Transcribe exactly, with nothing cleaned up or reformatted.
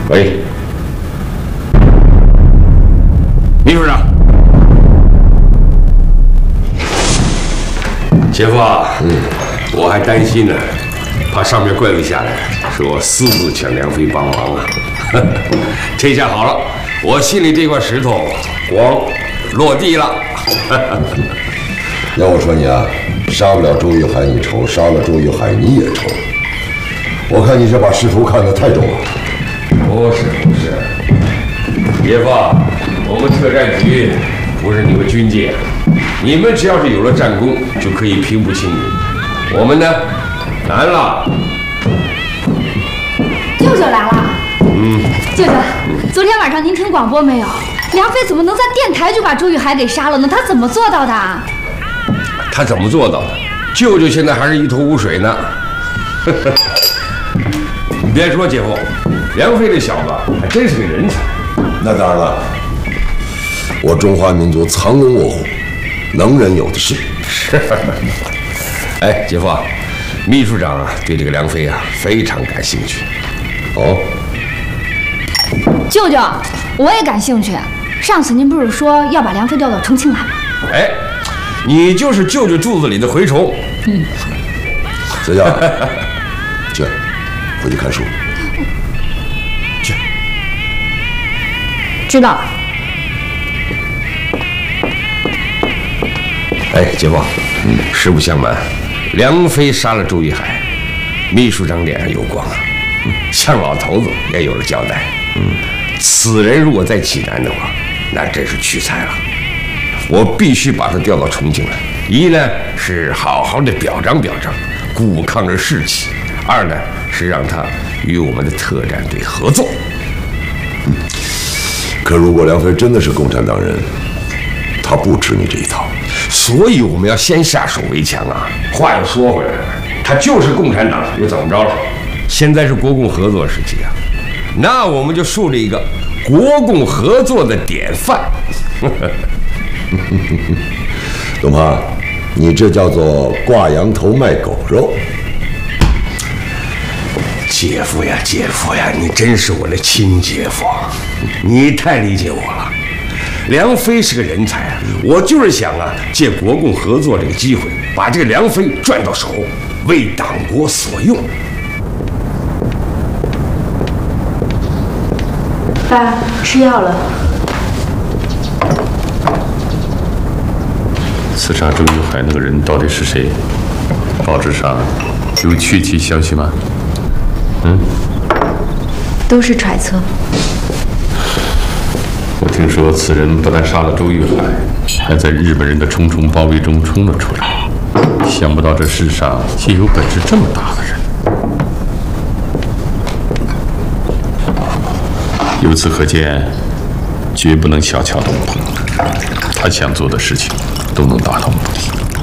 喂，秘书长，姐夫啊，嗯，我还担心呢，怕上面怪罪下来，说我私自抢梁飞帮忙啊。这下好了，我心里这块石头光落地了。 要我说你啊，杀不了周玉海你愁，杀了周玉海你也愁。我看你是把仕途看得太重了。 不是不是，姐夫，我们特战局不是你们军界，你们只要是有了战功，就可以平步青云。我们呢，难了。 舅舅来了。嗯，舅舅，昨天晚上您听广播没有？梁飞怎么能在电台就把周玉海给杀了呢？他怎么做到的？ 他怎么做到的？舅舅现在还是一头雾水呢。你别说，姐夫，梁飞这小子还真是个人才。 那当然了，我中华民族藏龙卧虎，能人有的是。 是。哎，姐夫，秘书长啊，对这个梁飞啊非常感兴趣。 哦。 舅舅，我也感兴趣。上次您不是说要把梁飞调到重庆来吗？ 哎，你就是舅舅肚子里的蛔虫。嗯。 小佳，去，回去看书。去。 知道了。 哎，姐夫，嗯，实不相瞒，梁飞杀了周玉海，秘书长脸上有光啊，向老头子也有了交代。嗯，此人如果在济南的话，那真是屈才了。我必须把他调到重庆来。一呢是好好的表彰表彰，鼓舞抗日士气；二呢是让他与我们的特战队合作。 嗯，可如果梁飞真的是共产党人，他不吃你这一套。 所以我们要先下手为强啊！话又说回来了，他就是共产党，又怎么着了？现在是国共合作时期啊，那我们就树立一个国共合作的典范。 董胖，你这叫做挂羊头卖狗肉。 姐夫呀，姐夫呀，你真是我的亲姐夫，你太理解我了。梁飞是个人才啊，我就是想啊，借国共合作这个机会，把这个梁飞赚到手，为党国所用。 爸，吃药了。 刺杀周玉海那个人到底是谁？报纸上有具体消息吗？嗯， 都是揣测。 我听说此人不但杀了周玉海，还在日本人的重重包围中冲了出来。想不到这世上竟有本事这么大的人。由此可见，绝不能小瞧董鹏，他想做的事情都能达到目的。